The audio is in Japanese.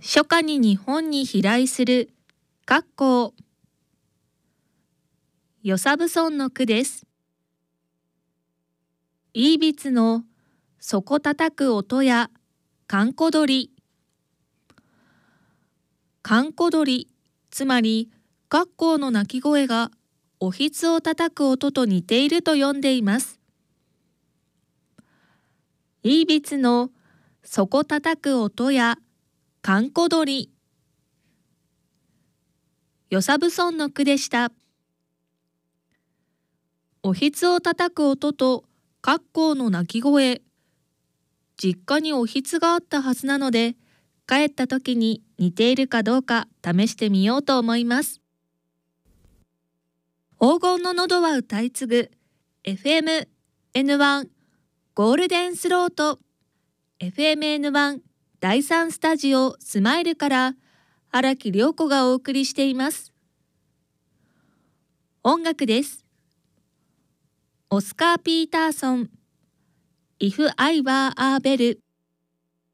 初夏に日本に飛来する格好。与謝蕪村の句です。いいびつの底叩く音やかんこ鳥。かんこ鳥、つまり格好の鳴き声がおひつを叩く音と似ていると読んでいます。いいびつの底叩く音やかんこ鳥。与謝蕪村の句でした。おひつを叩く音と格好の鳴き声。実家におひつがあったはずなので、帰った時に似ているかどうか試してみようと思います。黄金の喉は歌い継ぐ FM N1 ゴールデンスロート FM N1 第3スタジオスマイルから荒木涼子がお送りしています。音楽です。オスカー・ピーターソン If I Were a Bell